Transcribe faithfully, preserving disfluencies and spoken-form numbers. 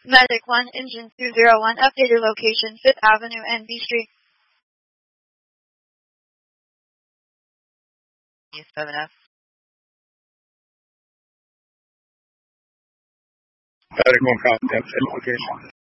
Medic one, Engine two zero one, update your location, Fifth Avenue and B Street. seven F. Medic one, copy. Update location.